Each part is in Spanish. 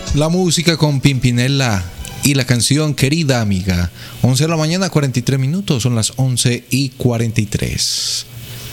La música con Pimpinela y la canción Querida Amiga. 11 de la mañana, 43 minutos, son las 11:43.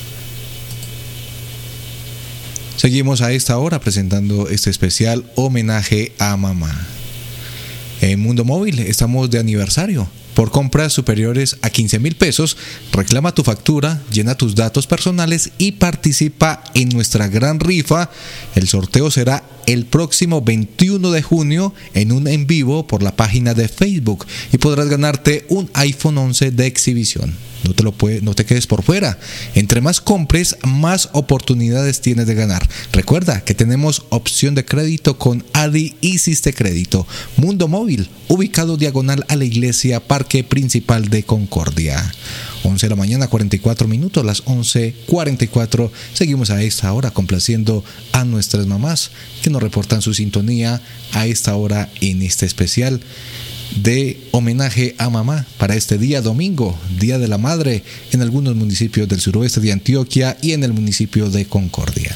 Seguimos a esta hora presentando este especial homenaje a mamá. En Mundo Móvil estamos de aniversario. Por compras superiores a 15,000 pesos, reclama tu factura, llena tus datos personales y participa en nuestra gran rifa. El sorteo será el próximo 21 de junio en un en vivo por la página de Facebook y podrás ganarte un iPhone 11 de exhibición. No te quedes por fuera. Entre más compres, más oportunidades tienes de ganar. Recuerda que tenemos opción de crédito con Adi y Siste Crédito. Mundo Móvil, ubicado diagonal a la iglesia Parque Principal de Concordia. 11 de la mañana, 44 minutos, las 11:44. Seguimos a esta hora complaciendo a nuestras mamás que nos reportan su sintonía a esta hora en este especial de homenaje a mamá para este día domingo, Día de la Madre, en algunos municipios del suroeste de Antioquia y en el municipio de Concordia.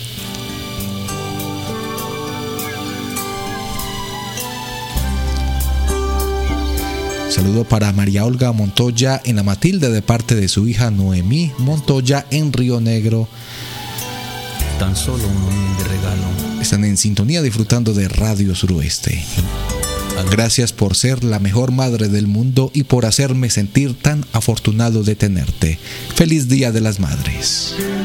Saludo para María Olga Montoya en La Matilde de parte de su hija Noemí Montoya en Río Negro. Tan solo un de regalo. Están en sintonía disfrutando de Radio Suroeste. Gracias por ser la mejor madre del mundo y por hacerme sentir tan afortunado de tenerte. Feliz Día de las Madres.